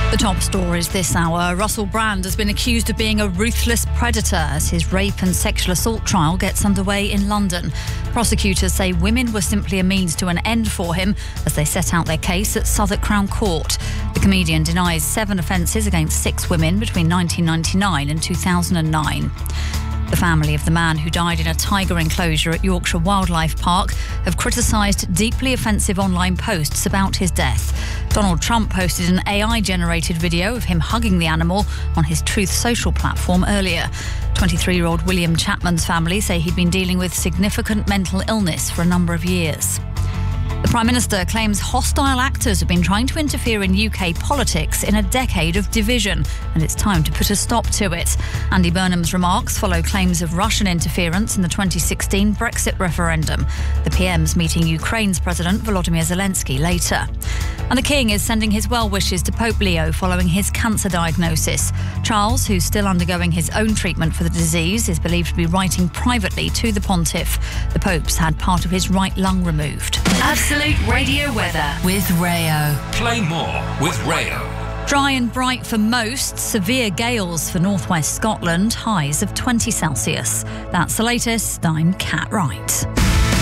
The top stories this hour. Russell Brand has been accused of being a ruthless predator as his rape and sexual assault trial gets underway in London. Prosecutors say women were simply a means to an end for him as they set out their case at Southwark Crown Court. The comedian denies 7 offences against 6 women between 1999 and 2009. The family of the man who died in a tiger enclosure at Yorkshire Wildlife Park have criticised deeply offensive online posts about his death. Donald Trump posted an AI-generated video of him hugging the animal on his Truth Social platform earlier. 23-year-old William Chapman's family say he'd been dealing with significant mental illness for a number of years. The Prime Minister claims hostile actors have been trying to interfere in UK politics in a decade of division, and it's time to put a stop to it. Andy Burnham's remarks follow claims of Russian interference in the 2016 Brexit referendum. The PM's meeting Ukraine's President Volodymyr Zelensky later. And the King is sending his well wishes to Pope Leo following his cancer diagnosis. Charles, who's still undergoing his own treatment for the disease, is believed to be writing privately to the pontiff. The Pope's had part of his right lung removed. Absolute Radio weather with Rayo. Play more with Rayo. Dry and bright for most, severe gales for northwest Scotland, highs of 20 Celsius. That's the latest. I'm Kat Wright.